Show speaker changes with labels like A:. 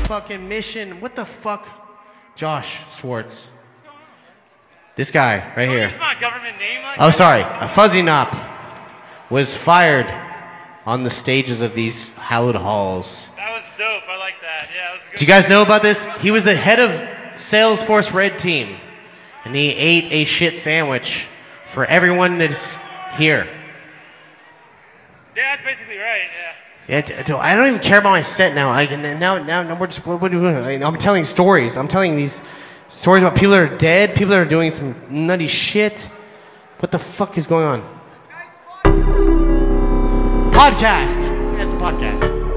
A: fucking mission. What the fuck? Josh Schwartz. This guy right here.
B: Use my government name like
A: Oh, sorry. Fuzzy Nop was fired on the stages of these hallowed halls.
B: That was dope. I like that. Yeah, that was a good.
A: Do you guys know about this? He was the head of Salesforce Red Team, and he ate a shit sandwich for everyone that's here.
B: Yeah, that's basically right. Yeah.
A: Yeah, I don't even care about my set now. Now we're just what are we doing? I'm telling stories. I'm telling these stories about people that are dead, people that are doing some nutty shit. What the fuck is going on? Podcast. Yeah, it's a podcast.